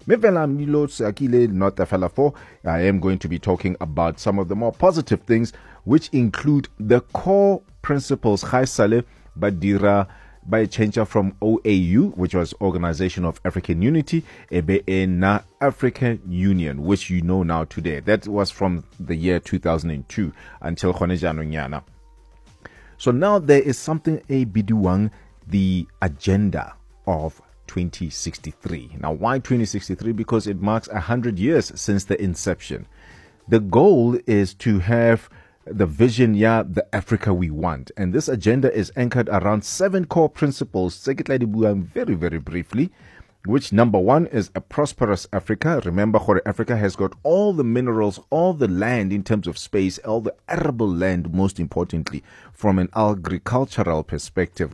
I am going to be talking about some of the more positive things, which include the core principles Badira by a change from OAU, which was Organization of African Unity, na African Union, which you know now today. That was from the year 2002 until Khonejano. So now there is something a biduang, the agenda of 2063. Now, why 2063? Because it marks 100 years since the inception. The goal is to have the vision, the Africa we want. And this agenda is anchored around 7 core principles. Very, very briefly. Which number 1 is a prosperous Africa. Remember, Africa has got all the minerals, all the land in terms of space, all the arable land, most importantly, from an agricultural perspective.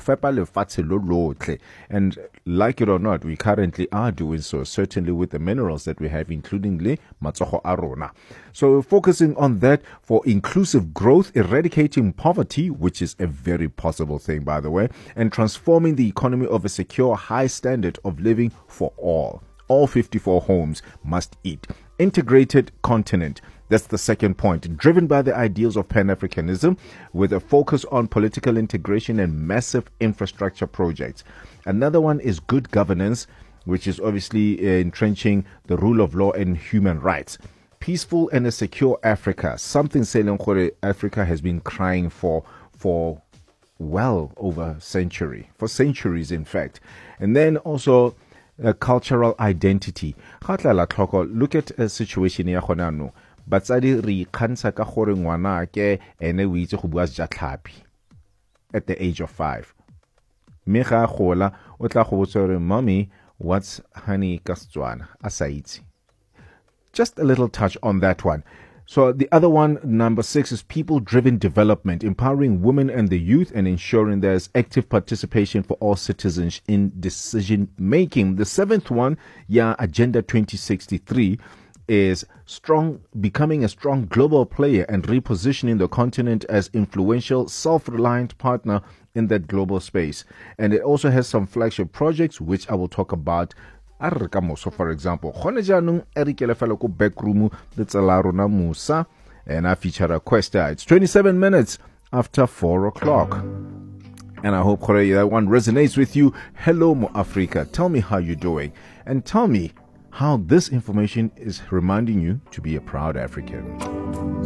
And like it or not, we currently are doing so, certainly with the minerals that we have, including le Matsogo Arona. So focusing on that for inclusive growth, eradicating poverty, which is a very possible thing, by the way, and transforming the economy of a secure, high standard of living for all. All 54 homes must eat. Integrated continent. That's the second point. Driven by the ideals of Pan-Africanism with a focus on political integration and massive infrastructure projects. Another one is good governance, which is obviously entrenching the rule of law and human rights. Peaceful and a secure Africa. Something Seleng Africa has been crying for well over a century. For centuries, in fact. And then also cultural identity. Look at a situation here. Batsadi re khantsha ka gore ngwana ke ene o itse go bua Sejatlhapi at the age of 5. Me ga gola o tla go botsa re, "Mommy, what's honey ka Setswana?" A sa itse. Just a little touch on that one. So the other one, number 6, is people-driven development, empowering women and the youth and ensuring there's active participation for all citizens in decision-making. The 7th one, Agenda 2063, is becoming a strong global player and repositioning the continent as influential, self-reliant partner in that global space. And it also has some flagship projects, which I will talk about. So for example, backroom, Musa, and I feature a question. It's 27 minutes after 4 o'clock. And I hope that one resonates with you. Hello, Mo Africa. Tell me how you're doing. And tell me how this information is reminding you to be a proud African.